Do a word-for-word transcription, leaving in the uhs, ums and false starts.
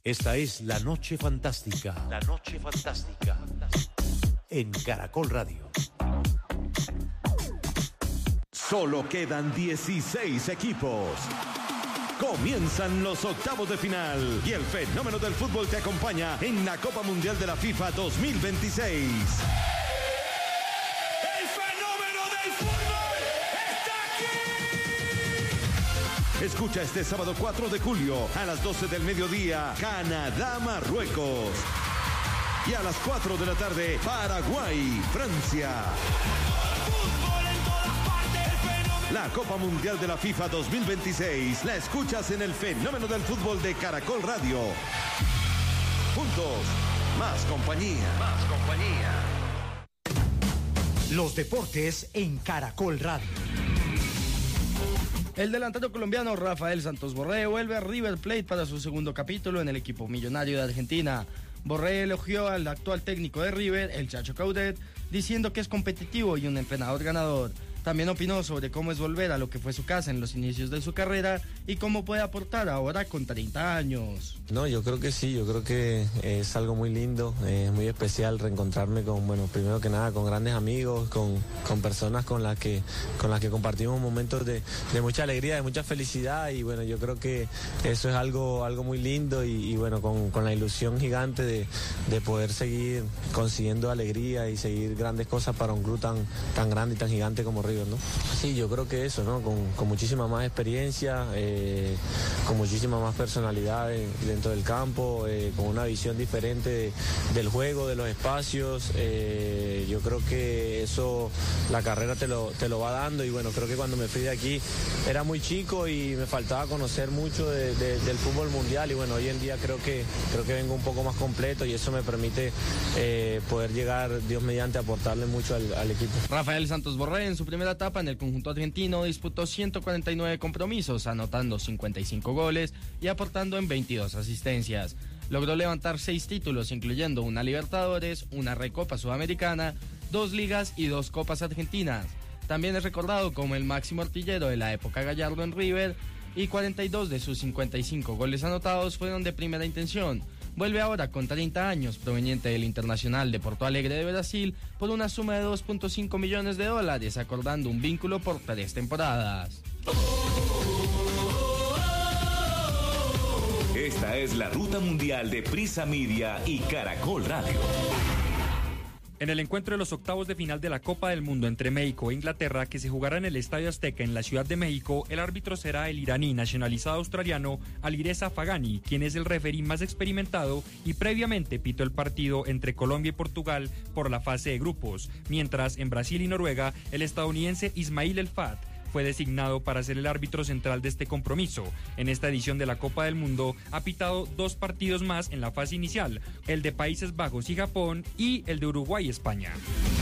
Esta es La Noche Fantástica. La Noche Fantástica. En Caracol Radio. Solo quedan dieciséis equipos. Comienzan los octavos de final y el fenómeno del fútbol te acompaña en la Copa Mundial de la FIFA dos mil veintiséis. ¡El fenómeno del fútbol está aquí! Escucha este sábado cuatro de julio a las doce del mediodía, Canadá-Marruecos. Y a las cuatro de la tarde, Paraguay-Francia. La Copa Mundial de la FIFA dos mil veintiséis la escuchas en el fenómeno del fútbol de Caracol Radio. Juntos, más compañía. Más compañía. Los deportes en Caracol Radio. El delantero colombiano Rafael Santos Borré vuelve a River Plate para su segundo capítulo en el equipo millonario de Argentina. Borré elogió al actual técnico de River, el Chacho Coudet, diciendo que es competitivo y un entrenador ganador. También opinó sobre cómo es volver a lo que fue su casa en los inicios de su carrera y cómo puede aportar ahora con treinta años. No, yo creo que sí, yo creo que es algo muy lindo, es muy especial reencontrarme con, bueno, primero que nada con grandes amigos, con, con personas con las que con las que compartimos momentos de, de mucha alegría, de mucha felicidad, y bueno, yo creo que eso es algo, algo muy lindo y, y bueno, con, con la ilusión gigante de, de poder seguir consiguiendo alegría y seguir grandes cosas para un club tan, tan grande y tan gigante como River, ¿no? Sí, yo creo que eso, ¿no? Con, con muchísima más experiencia, eh, con muchísima más personalidad dentro del campo, eh, con una visión diferente de, del juego, de los espacios. Eh, yo creo que eso la carrera te lo, te lo va dando, y bueno, creo que cuando me fui de aquí era muy chico y me faltaba conocer mucho de, de, del fútbol mundial, y bueno, hoy en día creo que, creo que vengo un poco más completo y eso me permite eh, poder llegar, Dios mediante, a aportarle mucho al, al equipo. Rafael Santos Borré en su primera etapa en el conjunto argentino disputó ciento cuarenta y nueve compromisos, anotando cincuenta y cinco goles y aportando en veintidós asistencias. Logró levantar seis títulos, incluyendo una Libertadores, una Recopa Sudamericana, dos ligas y dos Copas Argentinas. También es recordado como el máximo artillero de la época Gallardo en River, y cuarenta y dos de sus cincuenta y cinco goles anotados fueron de primera intención. Vuelve ahora con treinta años, proveniente del Internacional de Porto Alegre de Brasil, por una suma de dos punto cinco millones de dólares, acordando un vínculo por tres temporadas. Esta es la ruta mundial de Prisa Media y Caracol Radio. En el encuentro de los octavos de final de la Copa del Mundo entre México e Inglaterra, que se jugará en el Estadio Azteca en la Ciudad de México, el árbitro será el iraní nacionalizado australiano Alireza Fagani, quien es el referí más experimentado y previamente pitó el partido entre Colombia y Portugal por la fase de grupos, mientras en Brasil y Noruega el estadounidense Ismail El Fat fue designado para ser el árbitro central de este compromiso. En esta edición de la Copa del Mundo ha pitado dos partidos más en la fase inicial, el de Países Bajos y Japón y el de Uruguay y España.